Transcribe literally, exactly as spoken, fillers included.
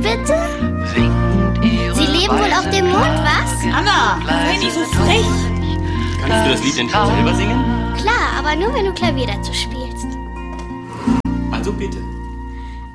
bitte? Sie leben wohl auf dem Mond, was? Anna, sei nicht so frech. Kannst du das Lied endlich selber singen? Klar, aber nur wenn du Klavier dazu spielst. Also bitte.